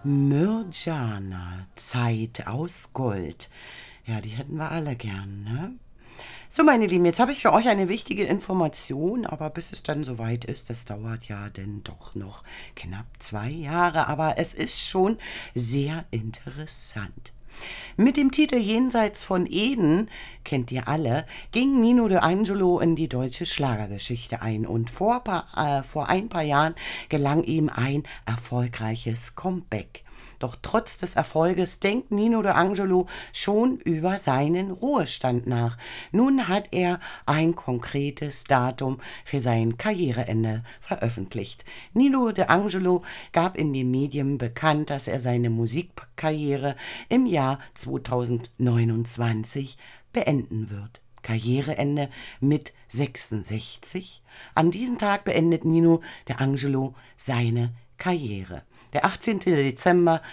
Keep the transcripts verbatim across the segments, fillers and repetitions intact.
Myrjana, Zeit aus Gold. Ja, die hätten wir alle gern, ne? So, meine Lieben, jetzt habe ich für euch eine wichtige Information, aber bis es dann soweit ist, das dauert ja denn doch noch knapp zwei Jahre, aber es ist schon sehr interessant. Mit dem Titel Jenseits von Eden, kennt ihr alle, ging Nino De Angelo in die deutsche Schlagergeschichte ein und vor, paar, äh, vor ein paar Jahren gelang ihm ein erfolgreiches Comeback. Doch trotz des Erfolges denkt Nino De Angelo schon über seinen Ruhestand nach. Nun hat er ein konkretes Datum für sein Karriereende veröffentlicht. Nino De Angelo gab in den Medien bekannt, dass er seine Musikkarriere im Jahr zweitausendneunundzwanzig beenden wird. Karriereende mit sechsundsechzig. An diesem Tag beendet Nino De Angelo seine Karriere. Der achtzehnte Dezember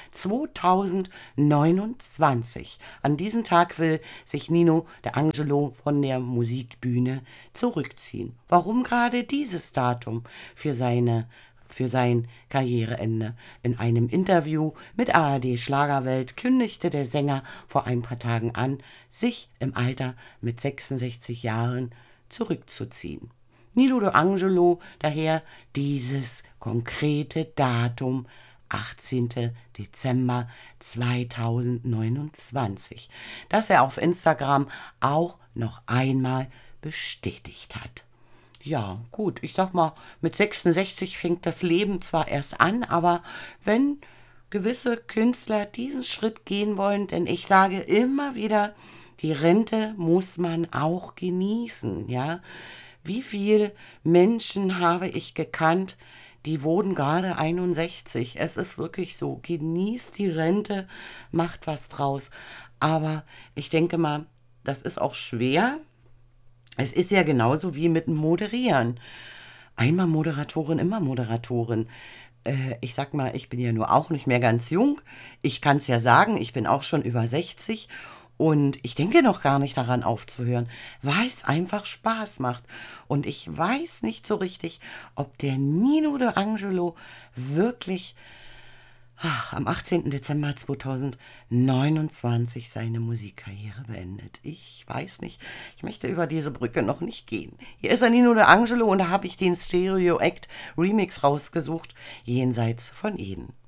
zweitausendneunundzwanzig. An diesem Tag will sich Nino De Angelo von der Musikbühne zurückziehen. Warum gerade dieses Datum für seine für sein Karriereende? In einem Interview mit A R D Schlagerwelt kündigte der Sänger vor ein paar Tagen an, sich im Alter mit sechsundsechzig Jahren zurückzuziehen. Nino De Angelo daher dieses konkrete Datum achtzehnte Dezember zweitausendneunundzwanzig, das er auf Instagram auch noch einmal bestätigt hat. Ja, gut, ich sag mal, mit sechsundsechzig fängt das Leben zwar erst an, aber wenn gewisse Künstler diesen Schritt gehen wollen, denn ich sage immer wieder, die Rente muss man auch genießen, ja. Wie viele Menschen habe ich gekannt, die wurden gerade einundsechzig. Es ist wirklich so, genießt die Rente, macht was draus. Aber ich denke mal, das ist auch schwer. Es ist ja genauso wie mit dem Moderieren. Einmal Moderatorin, immer Moderatorin. Äh, ich sag mal, ich bin ja nur auch nicht mehr ganz jung. Ich kann es ja sagen, ich bin auch schon über sechzig und ich denke noch gar nicht daran aufzuhören, weil es einfach Spaß macht. Und ich weiß nicht so richtig, ob der Nino De Angelo wirklich ach, am achtzehnten Dezember zweitausendneunundzwanzig seine Musikkarriere beendet. Ich weiß nicht, ich möchte über diese Brücke noch nicht gehen. Hier ist er, Nino De Angelo, und da habe ich den Stereo Act Remix rausgesucht, Jenseits von Eden.